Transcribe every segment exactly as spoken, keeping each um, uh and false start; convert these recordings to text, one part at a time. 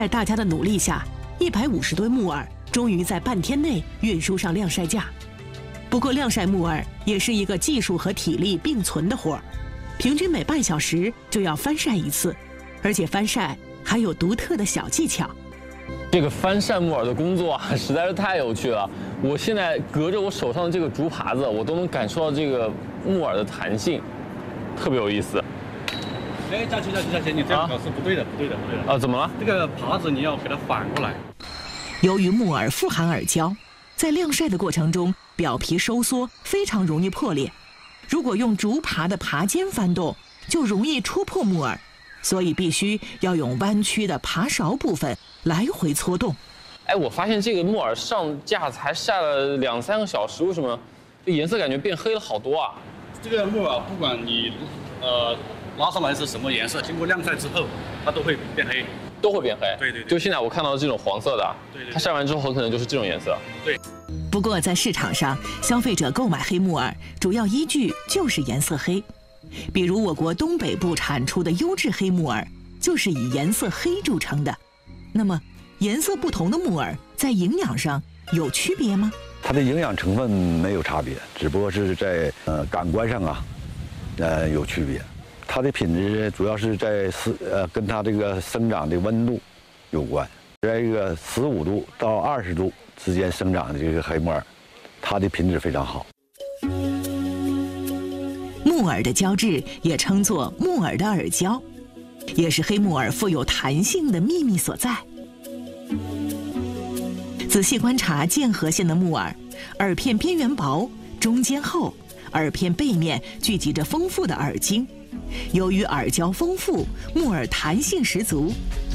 在大家的努力下，一百五十吨木耳终于在半天内运输上晾晒架。不过，晾晒木耳也是一个技术和体力并存的活儿，平均每半小时就要翻晒一次，而且翻晒还有独特的小技巧。 这个翻晒木耳的工作啊，实在是太有趣了。我现在隔着我手上的这个竹耙子，我都能感受到这个木耳的弹性，特别有意思。 哎，佳琪，佳琪，佳琪，你这样搞是不对的，不对的，不对的。 啊，怎么了？ 这个耙子你要给它反过来。 由于木耳富含耳胶，在晾晒的过程中，表皮收缩，非常容易破裂。如果用竹耙的耙尖翻动，就容易戳破木耳，所以必须要用弯曲的耙勺部分来回搓动。 哎，我发现这个木耳上架才晒了两三个小时，为什么这颜色感觉变黑了好多啊？ 这个木耳不管你呃拉上来是什么颜色，经过晾晒之后，它都会变黑。 都会变黑。 对对对。 就现在我看到的这种黄色的， 对对。 它晒完之后很可能就是这种颜色。 对。 不过在市场上，消费者购买黑木耳主要依据就是颜色黑。比如我国东北部产出的优质黑木耳，就是以颜色黑著称的。那么，颜色不同的木耳在营养上有区别吗？ 它的营养成分没有差别，只不过是在呃感官上啊，呃有区别。它的品质主要是在是呃跟它这个生长的温度有关，在一个十五度到二十度之间生长的这个黑木耳，它的品质非常好。 木耳的胶质也称作木耳的耳胶，也是黑木耳富有弹性的秘密所在。仔细观察剑河县的木耳，耳片边缘薄，中间厚，耳片背面聚集着丰富的耳茎。由于耳胶丰富，木耳弹性十足。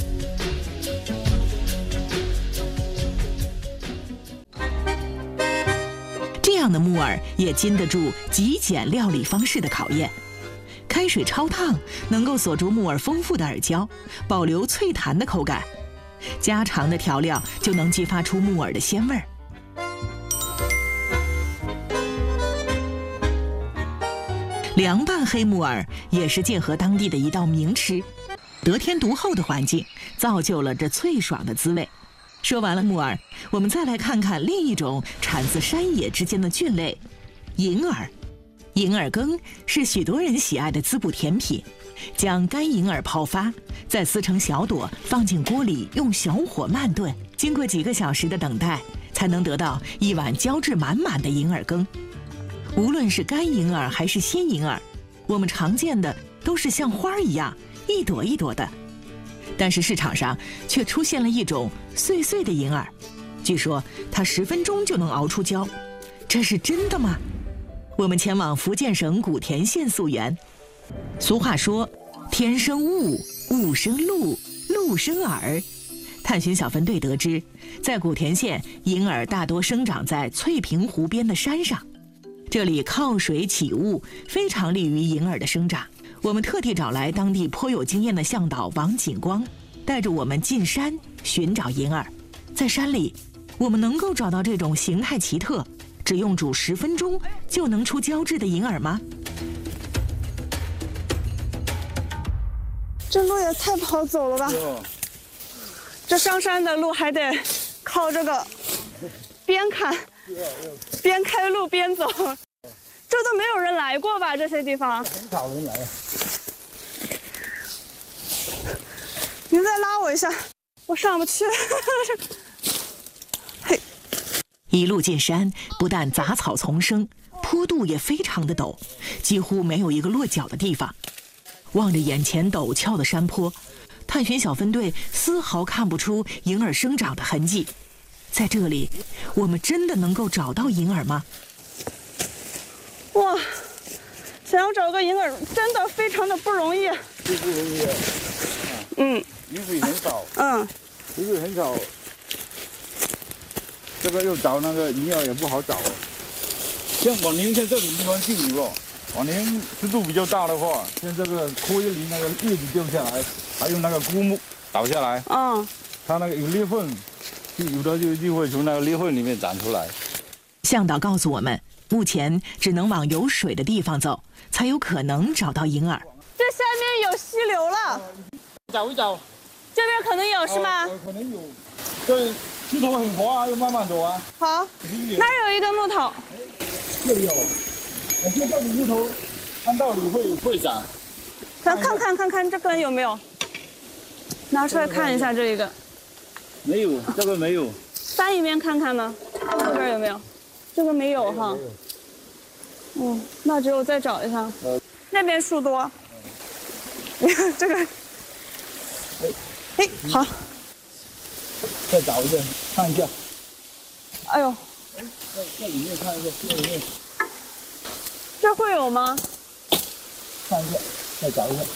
这样的木耳也经得住极简料理方式的考验。开水焯烫能够锁住木耳丰富的耳胶，保留脆弹的口感。家常的调料就能激发出木耳的鲜味儿。凉拌黑木耳也是剑河当地的一道名吃，得天独厚的环境造就了这脆爽的滋味。说完了木耳，我们再来看看另一种产自山野之间的菌类——银耳。银耳羹是许多人喜爱的滋补甜品。将干银耳泡发，再撕成小朵，放进锅里，用小火慢炖。经过几个小时的等待，才能得到一碗胶质满满的银耳羹。无论是干银耳还是鲜银耳，我们常见的都是像花一样一朵一朵的，但是市场上却出现了一种碎碎的银耳，据说它十分钟就能熬出胶，这是真的吗？我们前往福建省古田县溯源。俗话说，天生雾，雾生露，露生耳。探寻小分队得知，在古田县，银耳大多生长在翠屏湖边的山上，这里靠水起雾，非常利于银耳的生长。我们特地找来当地颇有经验的向导王景光，带着我们进山寻找银耳。在山里，我们能够找到这种形态奇特、只用煮十分钟就能出胶质的银耳吗？ 这路也太不好走了吧！这上山的路还得靠这个边看边开路边走，这都没有人来过吧？这些地方很少人来啊。 您再拉我一下，我上不去。嘿， 一路进山，不但杂草丛生，坡度也非常的陡，几乎没有一个落脚的地方。望着眼前陡峭的山坡，探寻小分队丝毫看不出银耳生长的痕迹。在这里，我们真的能够找到银耳吗？ 哇，想要找个银耳真的非常的不容易。 不容易。 嗯。 雨水很少。 嗯。 雨水很少，这个又找那个银耳也不好找。像往年像这种地方就有。往年湿度比较大的话，像这个枯叶林那个叶子掉下来，还有那个枯木倒下来， 嗯， 它那个有裂缝，就有的就就会从那个裂缝里面长出来。 向导告诉我们，目前只能往有水的地方走，才有可能找到银耳。 这下面有溪流了， 走一走， 这边可能有是吗？ 呃，可能有。这木头很滑啊，要慢慢走啊。 好，那儿有一根木头。 这里有，我现在的木头，按道理会会长。 咱看看看看这根有没有，拿出来看一下这一个。 没有，这个没有。 翻一面看看呢，这边有没有？这个没有哈。嗯，那只有再找一下。呃，那边树多。你看这个。哎，好。 再找一个，看一下。 哎呦。 哎，在在里面看一下，这里面。 这会有吗？ 看一下，再找一下。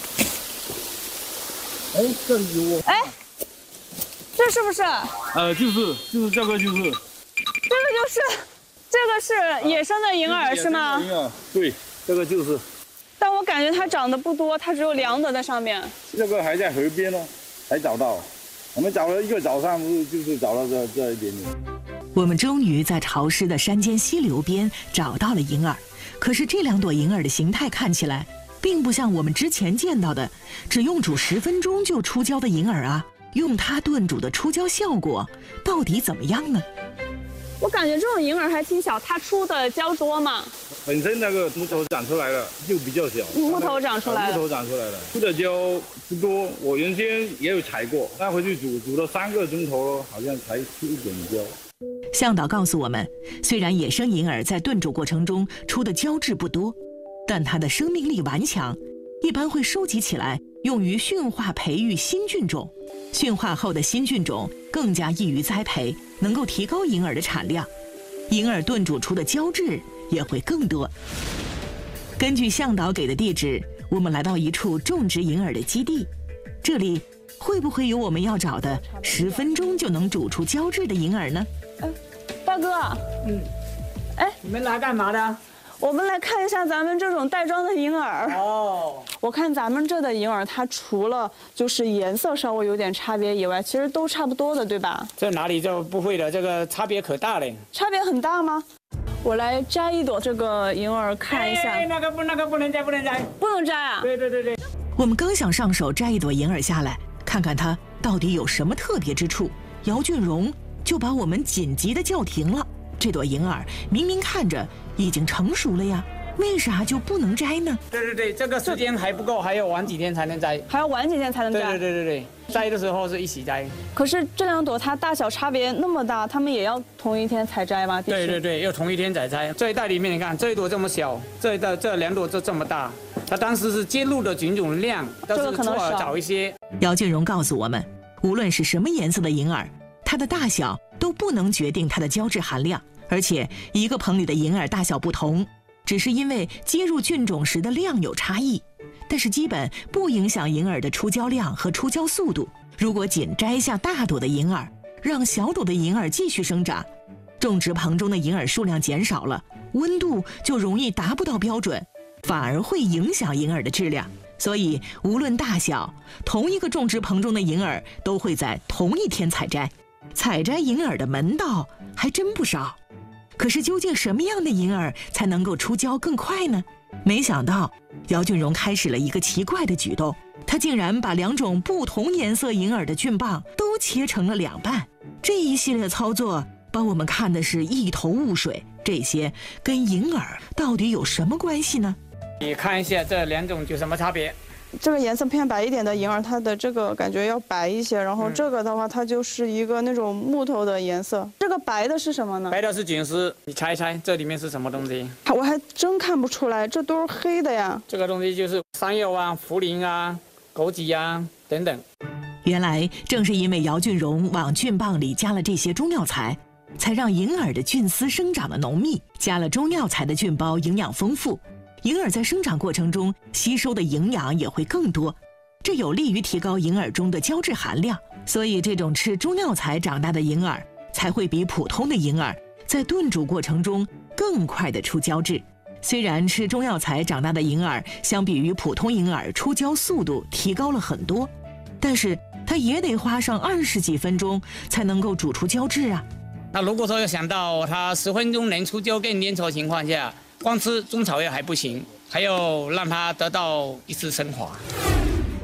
哎，这里有。 哎，这是不是？ 呃，就是就是这个就是。 这个就是，这个是野生的银耳是吗？ 银耳，对，这个就是。 但我感觉它长得不多，它只有两朵在上面。 这个还在河边呢，才找到。我们找了一个早上，就是找到这这一点点。 我们终于在潮湿的山间溪流边找到了银耳，可是这两朵银耳的形态看起来，并不像我们之前见到的只用煮十分钟就出胶的银耳啊。用它炖煮的出胶效果到底怎么样呢？ 我感觉这种银耳还挺小，它出的胶多吗？ 本身那个木头长出来了，就比较小。 木头长出来了， 木头长出来了，出的胶不多。我原先也有采过，带回去煮，煮了三个钟头，好像才出一点胶。 向导告诉我们，虽然野生银耳在炖煮过程中出的胶质不多，但它的生命力顽强，一般会收集起来用于驯化培育新菌种。驯化后的新菌种更加易于栽培，能够提高银耳的产量，银耳炖煮出的胶质也会更多。根据向导给的地址，我们来到一处种植银耳的基地，这里会不会有我们要找的十分钟就能煮出胶质的银耳呢？ 哎，大哥，嗯，哎， 你们来干嘛的？ 我们来看一下咱们这种袋装的银耳。 哦， 我看咱们这的银耳，它除了就是颜色稍微有点差别以外，其实都差不多的，对吧？ 这哪里就不会了？这个差别可大了。 差别很大吗？我来摘一朵这个银耳看一下。 哎，那个不，那个不能摘，不能摘， 不能摘啊！ 对对对对。 我们刚想上手摘一朵银耳下来，看看它到底有什么特别之处，姚俊荣就把我们紧急的叫停了。这朵银耳明明看着已经成熟了呀，为啥就不能摘呢？ 对对对，这个时间还不够，还要晚几天才能摘， 还要晚几天才能摘。 对对对对对，摘的时候是一起摘。 可是这两朵它大小差别那么大，它们也要同一天采摘吗？ 对对对，要同一天采摘。这一袋里面你看，这一朵这么小，这一袋这两朵这这么大，它当时是接入的菌种量都是错了早一些。 姚俊荣告诉我们，无论是什么颜色的银耳，它的大小都不能决定它的胶质含量。而且一个棚里的银耳大小不同，只是因为接入菌种时的量有差异，但是基本不影响银耳的出胶量和出胶速度。如果仅摘下大朵的银耳，让小朵的银耳继续生长，种植棚中的银耳数量减少了，温度就容易达不到标准，反而会影响银耳的质量。所以无论大小，同一个种植棚中的银耳都会在同一天采摘。采摘银耳的门道还真不少。可是究竟什么样的银耳才能够出胶更快呢？没想到姚俊荣开始了一个奇怪的举动，他竟然把两种不同颜色银耳的菌棒都切成了两半。这一系列操作把我们看的是一头雾水，这些跟银耳到底有什么关系呢？ 你看一下这两种有什么差别？ 这个颜色偏白一点的银耳，它的这个感觉要白一些，然后这个的话，它就是一个那种木头的颜色。这个白的是什么呢？ 白的是菌丝，你猜一猜这里面是什么东西？ 我还真看不出来，这都是黑的呀。 这个东西就是山药啊、茯苓啊、枸杞啊等等。 原来正是因为姚俊荣往菌棒里加了这些中药材，才让银耳的菌丝生长的浓密。加了中药材的菌包营养丰富，银耳在生长过程中吸收的营养也会更多，这有利于提高银耳中的胶质含量。所以这种吃中药材长大的银耳才会比普通的银耳在炖煮过程中更快的出胶质。虽然吃中药材长大的银耳相比于普通银耳出胶速度提高了很多，但是它也得花上二十几分钟才能够煮出胶质啊。 那如果说要想到它十分钟能出胶更粘稠情况下，光吃中草药还不行，还要让它得到一次升华。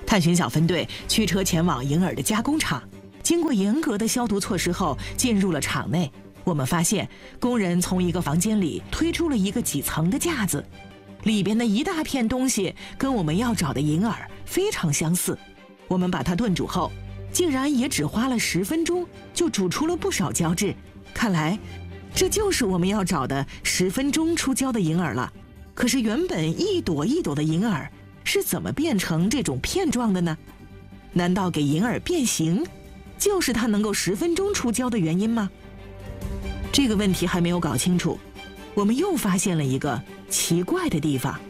探寻小分队驱车前往银耳的加工厂，经过严格的消毒措施后，进入了厂内。我们发现工人从一个房间里推出了一个几层的架子，里边的一大片东西跟我们要找的银耳非常相似。我们把它炖煮后，竟然也只花了十分钟就煮出了不少胶质。看来这就是我们要找的十分钟出胶的银耳了。可是原本一朵一朵的银耳是怎么变成这种片状的呢？难道给银耳变形就是它能够十分钟出胶的原因吗？这个问题还没有搞清楚，我们又发现了一个奇怪的地方。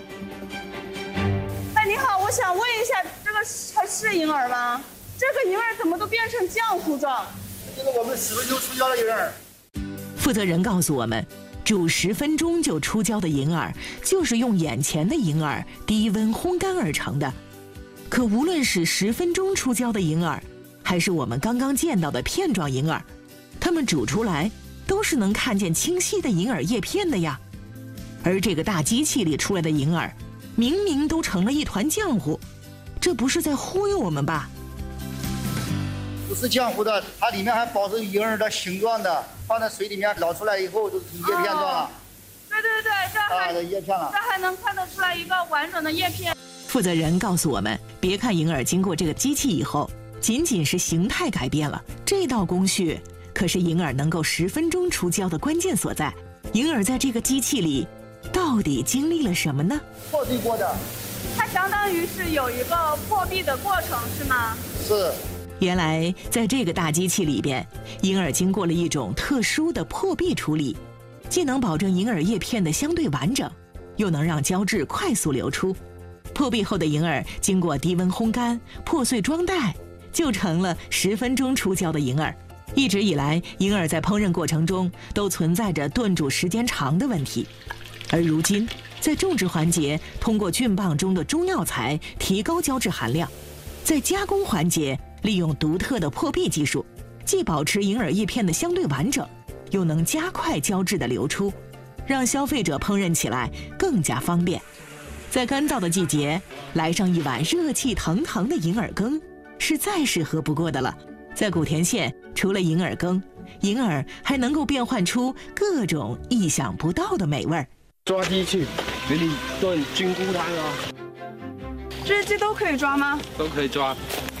哎，你好，我想问一下，这个还是银耳吗？这个银耳怎么都变成浆糊状？ 这是我们十分钟出胶的银耳。 负责人告诉我们，煮十分钟就出胶的银耳，就是用眼前的银耳低温烘干而成的。可无论是十分钟出胶的银耳，还是我们刚刚见到的片状银耳，它们煮出来都是能看见清晰的银耳叶片的呀。而这个大机器里出来的银耳，明明都成了一团浆糊，这不是在忽悠我们吧？ 不是浆糊的，它里面还保持银耳的形状的，放在水里面捞出来以后都是叶片状了。 哦、对对对，这还、 啊、这叶片了， 这还能看得出来一个完整的叶片。 负责人告诉我们，别看银耳经过这个机器以后，仅仅是形态改变了，这道工序可是银耳能够十分钟出胶的关键所在。银耳在这个机器里到底经历了什么呢？ 破壁过的， 它相当于是有一个破壁的过程，是吗？ 是。 原来在这个大机器里边，银耳经过了一种特殊的破壁处理，既能保证银耳叶片的相对完整，又能让胶质快速流出。破壁后的银耳经过低温烘干、破碎装袋，就成了十分钟出胶的银耳。一直以来，银耳在烹饪过程中都存在着炖煮时间长的问题，而如今在种植环节，通过菌棒中的中药材提高胶质含量，在加工环节利用独特的破壁技术，既保持银耳叶片的相对完整，又能加快胶质的流出，让消费者烹饪起来更加方便。在干燥的季节，来上一碗热气腾腾的银耳羹，是再适合不过的了。在古田县，除了银耳羹，银耳还能够变换出各种意想不到的美味。 抓鸡去，给你炖菌菇汤啊！ 这些鸡都可以抓吗？ 都可以抓。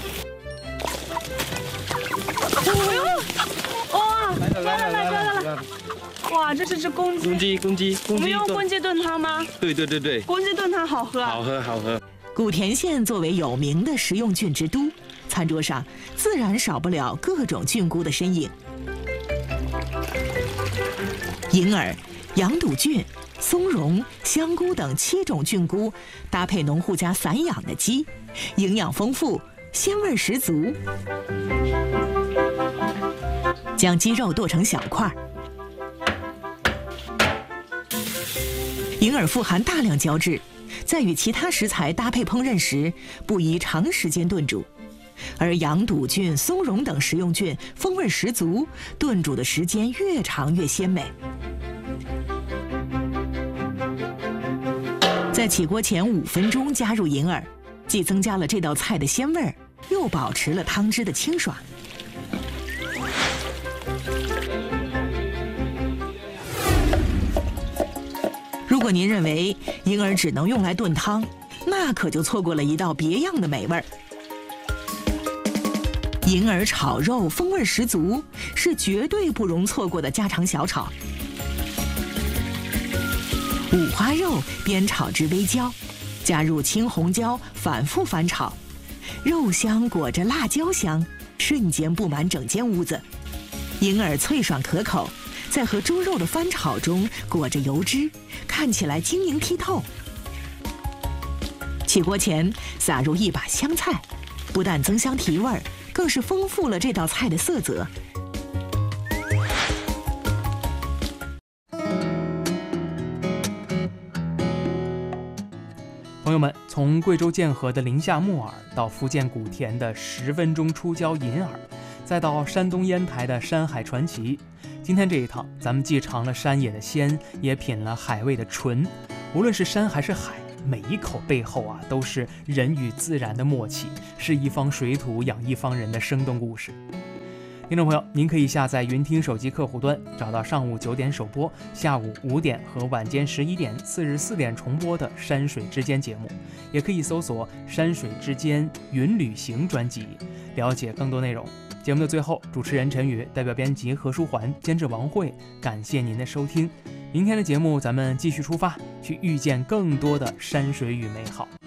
哇！抓到了，抓到了！哇，这是只公鸡。 公鸡，公鸡，公鸡。 我们用公鸡炖汤吗？ 对对对对。 公鸡炖汤好喝。 好喝，好喝。 古田县作为有名的食用菌之都，餐桌上自然少不了各种菌菇的身影。银耳、羊肚菌、松茸、香菇等七种菌菇，搭配农户家散养的鸡，营养丰富，鲜味十足。将鸡肉剁成小块。银耳富含大量胶质，在与其他食材搭配烹饪时，不宜长时间炖煮。而羊肚菌、松茸等食用菌风味十足，炖煮的时间越长越鲜美。在起锅前五分钟加入银耳，既增加了这道菜的鲜味儿，又保持了汤汁的清爽。如果您认为银耳只能用来炖汤，那可就错过了一道别样的美味儿。银耳炒肉风味十足，是绝对不容错过的家常小炒。五花肉煸炒至微焦，加入青红椒，反复翻炒，肉香裹着辣椒香，瞬间布满整间屋子。银耳脆爽可口，在和猪肉的翻炒中裹着油脂，看起来晶莹剔透。起锅前撒入一把香菜，不但增香提味，更是丰富了这道菜的色泽。 朋友们，从贵州建河的宁夏木耳，到福建古田的十分钟出胶银耳，再到山东烟台的山海传奇，今天这一趟，咱们既尝了山野的鲜，也品了海味的纯。无论是山还是海， 每一口背后啊，都是人与自然的默契，是一方水土养一方人的生动故事。听众朋友，您可以下载云听手机客户端，找到上午九点首播、下午五点和晚间十一点、次日四点重播的《山水之间》节目，也可以搜索《山水之间云旅行》专辑，了解更多内容。节目的最后，主持人陈宇代表编辑何书桓、监制王慧，感谢您的收听。明天的节目咱们继续出发，去遇见更多的山水与美好。